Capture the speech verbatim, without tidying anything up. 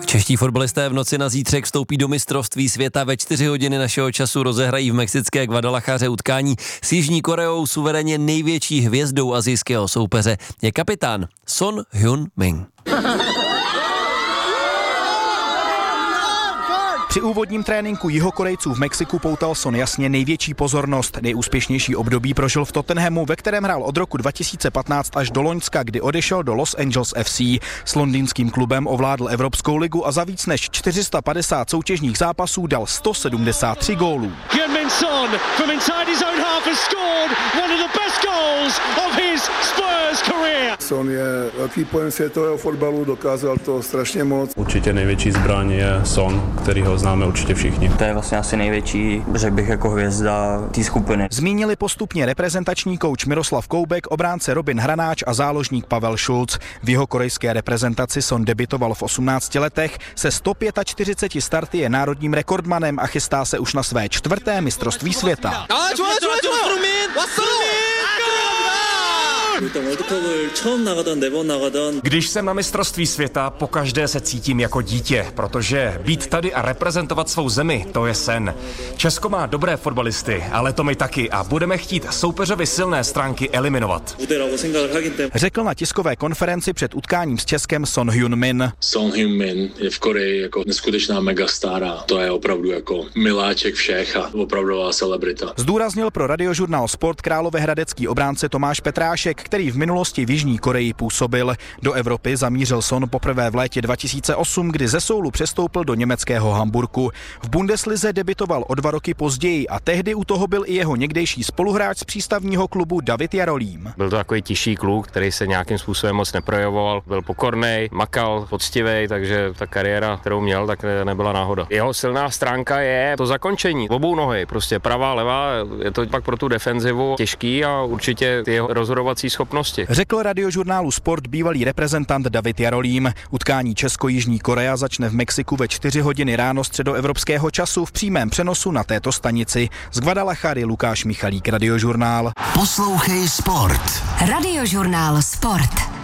Čeští fotbalisté v noci na zítřek vstoupí do mistrovství světa. Ve čtyři hodiny našeho času rozehrají v mexické Guadalajaře utkání s Jižní Koreou, suverénně největší hvězdou asijského soupeře je kapitán Son Heung-min. Při úvodním tréninku Jihokorejců v Mexiku poutal Son jasně největší pozornost. Nejúspěšnější období prožil v Tottenhamu, ve kterém hrál od roku dva tisíce patnáct až do loňska, kdy odešel do Los Angeles F C. S londýnským klubem ovládl Evropskou ligu a za víc než čtyři sta padesát soutěžních zápasů dal sto sedmdesát tři gólů. Heung-min Son from inside his own half has scored one of the best goals of his Spurs career. Son je velký pojem světového fotbalu, dokázal to strašně moc. Určitě největší zbraň je Son, který ho známe určitě všichni. To je vlastně asi největší, řekl bych, jako hvězda té skupiny. Zmínili postupně reprezentační kouč Miroslav Koubek, obránce Robin Hranáč a záložník Pavel Šulc. V jihokorejské reprezentaci Son debitoval v osmnácti letech, se sto čtyřiceti pěti starty je národním rekordmanem a chystá se už na své čtvrté mistrovství světa. Když jsem na mistrovství světa, pokaždé se cítím jako dítě, protože být tady a reprezentovat svou zemi, to je sen. Česko má dobré fotbalisty, ale to my taky a budeme chtít soupeřovi silné stránky eliminovat. Řekl na tiskové konferenci před utkáním s Českem Son Heung-min. Son Heung-min je v Koreji jako neskutečná megastára. To je opravdu jako miláček všech a opravdová celebrita. Zdůraznil pro radiožurnál Sport královéhradecký obránce Tomáš Petrášek, který v minulosti v Jižní Koreji působil. Do Evropy zamířil Son poprvé v létě dva tisíce osm, kdy ze Soulu přestoupil do německého Hamburku. V Bundeslize debitoval o dva roky později a tehdy u toho byl i jeho někdejší spoluhráč z přístavního klubu David Jarolím. Byl to takový tišší kluk, který se nějakým způsobem moc neprojevoval, byl pokornej, makal, poctivej, takže ta kariéra, kterou měl, tak nebyla náhoda. Jeho silná stránka je to zakončení obou nohy, prostě pravá, levá, je to pak pro tu defenzivu těžký a určitě jeho rozhodovací schopnosti. Řekl radiožurnálu Sport bývalý reprezentant David Jarolím. Utkání Česko-Jižní Korea začne v Mexiku ve čtyři hodiny ráno středoevropského času v přímém přenosu na této stanici. Z Guadalajary Lukáš Michalík, Radiožurnál. Poslouchej Sport. Radiožurnál Sport.